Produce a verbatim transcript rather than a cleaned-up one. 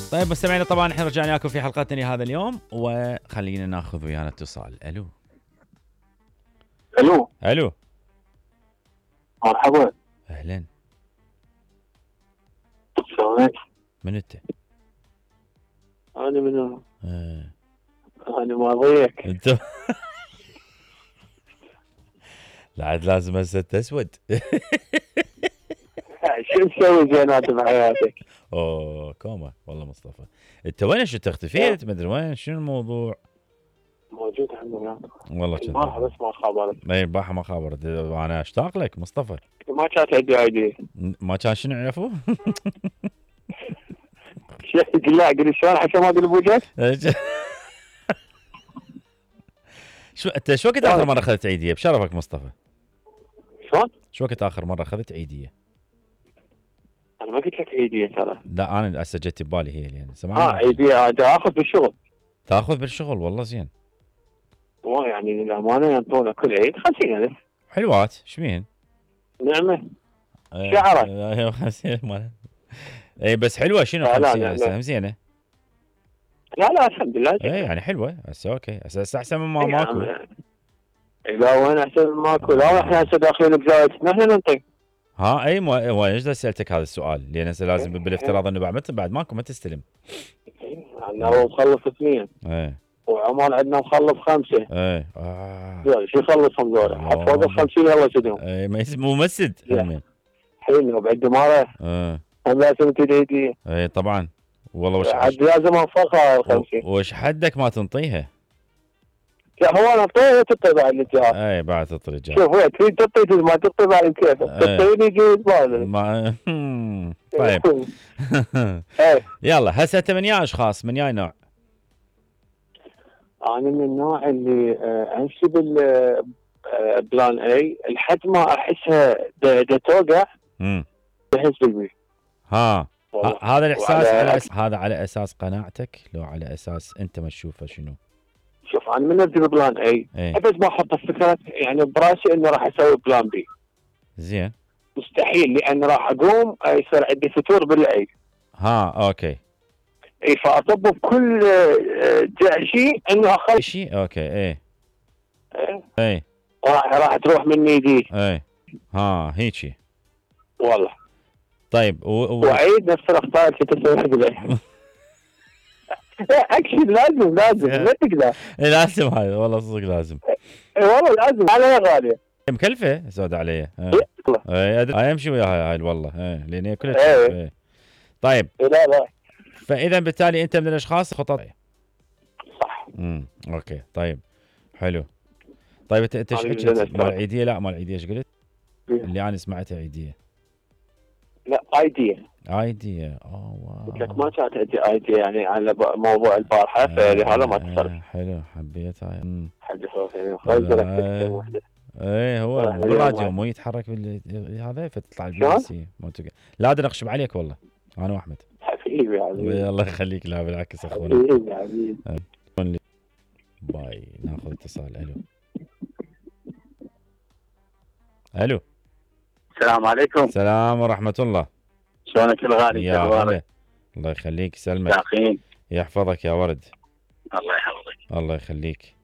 طيب مستمعينا، طبعا احنا رجعنا لكم في حلقتنا لهذا اليوم، وخلينا ناخذ ويانا اتصال. الو الو الو مرحبا. اهلا، شلونك؟ من انت؟ انا من آه. انا ماضيك. انت لا عاد لازم هسه تسود. شو مسوي زينات بحياتك؟ اوه كوما والله مصطفى، انت وين شو اختفيت؟ ما ادري وين، شنو الموضوع؟ موجود الحمد لله. والله كنت البارحة بس ما خابرك. اي البارحه ما خابرت، انا اشتاق لك مصطفى. ما كانت عندي ايدي. ما كان شنو عفوا؟ قل لا قل شلون عشان ما اقول بوجهك. شو انت شو وقت اخر مره اخذت عيديه بشرفك مصطفى؟ شلون؟ شو وقت اخر مره اخذت عيديه؟ انا ما قلت لك عيدية ترى. لا انا هسه جت ببالي هي يعني سمعني. اه عيدية دا اخذ بالشغل. تاخذ بالشغل والله زين. والله يعني للامانة ينطونا كل عيد خمسين ألف. حلوات شبين؟ نعمة. شعرك. ايوه خمسين مال. اي بس حلوه شنو خمسين هسه زينه. لا لا الحمد لله. اي يعني حلوه هسه اوكي، هسه احسن من ما ماكو. لا وين احسن من ماكو؟ لا احنا هسه داخلين بزاويتنا احنا ننطي. ها اي مو ايش سالتك هذا السؤال؟ لان هسه لازم بالافتراض انه بعد متى بعد ماكو ما تستلم. عندنا هو مخلص اثنين. اي وعمال عندنا مخلص خمسه. اي اه شو يخلصهم ذولا؟ حط فوق ال خمسين يلا سدهم. اي ما مو مسد همين. حين وبعد دماره. اه هم لازم تديدي. اي طبعا والله. وش عاد لازم انفخها ال خمسين. وش حدك ما تنطيها؟ لا هو انا اعطيه تطي بعد الجهاز. اي بعد تطي الجهاز. شوف هو تريد تطي ما تطي بعد كيفك. تطيني يجي بالي. ما طيب. يلا هسه انت من يا اشخاص من ياي نوع؟ انا من النوع اللي امشي بالبلان اي لحد ما احسها دا توقع. امم بحس بالبي. ها هذا الاحساس على أس... هذا على اساس قناعتك لو على اساس انت ما تشوفه شنو؟ شوف انا من ابدي بلان اي ايه؟ بس ما احط الفكره يعني براسي انه راح اسوي بلان بي. زين مستحيل لان راح اقوم يصير عندي فتور بالاي. ها اوكي. اي فاطب بكل جعشي انه اخلي شيء اوكي. ايه ايه, ايه. راح راح تروح مني دي. ايه ها هيجي والله. طيب و... و... وعيد نفس الاخطاء اللي تسويها بالعيد. اكشن لازم لازم ما تقدر. لازم هذا والله صدق لازم. اي والله لازم عليها غاليه. مكلفه سود علي. ايه اي هاي امشي وياها هاي والله. ايه لان هي كلها. ايه طيب. لا لا فاذا بالتالي انت من الاشخاص خطط. صح. امم اوكي طيب حلو. طيب انت انت ايش حكيت؟ مال العيديه؟ لا مال العيديه ايش قلت؟ اللي انا سمعتها عيديه. لا ايديا. ايديا اوه واو. قلت لك ما كانت عندي ايديا يعني على موضوع البارحه فلهذا ما تصرف. حلو حبيتها. امم حد خوفي ايه هو بالراديو مو يتحرك هذا فتطلع البي سي. لا ادري اقشب عليك والله انا واحمد. حبيبي حبيبي الله يخليك. لا بالعكس اخونا. حبيبي حبيبي. باي ناخذ اتصال. الو الو السلام عليكم. السلام ورحمه الله. شلونك الغالي؟ يا هلا الله يخليك. سلمك. يحفظك يحفظك يا ورد. الله يحفظك. الله يخليك.